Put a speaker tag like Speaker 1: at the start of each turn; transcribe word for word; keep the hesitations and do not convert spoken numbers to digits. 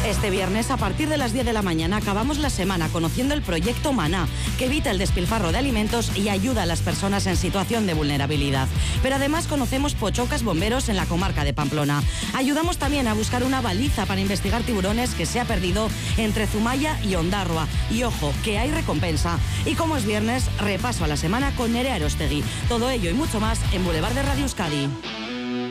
Speaker 1: Este viernes, a partir de las diez de la mañana, acabamos la semana conociendo el proyecto Maná, que evita el despilfarro de alimentos y ayuda a las personas en situación de vulnerabilidad. Pero además conocemos Pochocas Bomberos en la comarca de Pamplona. Ayudamos también a buscar una baliza para investigar tiburones que se ha perdido entre Zumaya y Ondarroa. Y ojo, que hay recompensa. Y como es viernes, repaso a la semana con Nerea Erostegui. Todo ello y mucho más en Boulevard de Radio Euskadi.